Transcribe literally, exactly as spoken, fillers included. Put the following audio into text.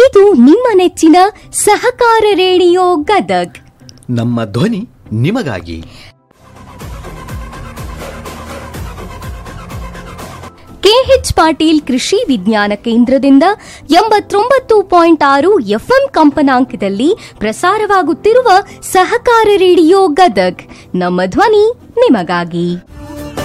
ಇದು ನಿಮ್ಮ ನೆಚ್ಚಿನ ಸಹಕಾರ ರೇಡಿಯೋ ಗದಗ್. ನಮ್ಮ ಧ್ವನಿ ನಿಮಗಾಗಿ. ಕೆಎಚ್ ಪಾಟೀಲ್ ಕೃಷಿ ವಿಜ್ಞಾನ ಕೇಂದ್ರದಿಂದ ಎಂಬತ್ತೊಂಬತ್ತು ಪಾಯಿಂಟ್ ಆರು ಎಫ್ಎಂ ಕಂಪನಾಂಕದಲ್ಲಿ ಪ್ರಸಾರವಾಗುತ್ತಿರುವ ಸಹಕಾರ ರೇಡಿಯೋ ಗದಗ್ ನಮ್ಮ ಧ್ವನಿ ನಿಮಗಾಗಿ.